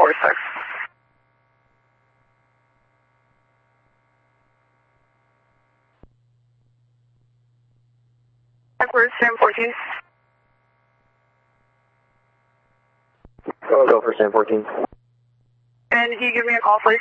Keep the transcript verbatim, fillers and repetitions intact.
four six. Backwards, Sam fourteen. Go, go for Sam fourteen. And can you give me a call, please?